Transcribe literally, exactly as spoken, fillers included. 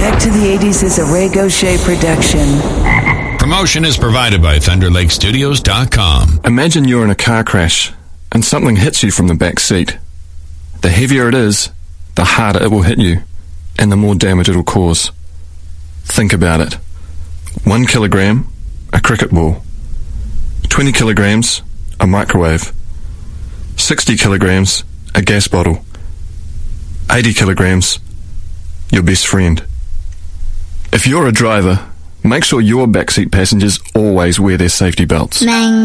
Back to the eighties is a Ray Gaucher production. Promotion is provided by Thunder Lake Studios dot com. Imagine you're in a car crash and something hits you from the back seat. The heavier it is, the harder it will hit you, and the more damage it will cause. Think about it. One kilogram, a cricket ball. Twenty kilograms, a microwave. Sixty kilograms, a gas bottle. Eighty kilograms, your best friend. If you're a driver, make sure your backseat passengers always wear their safety belts. Mang.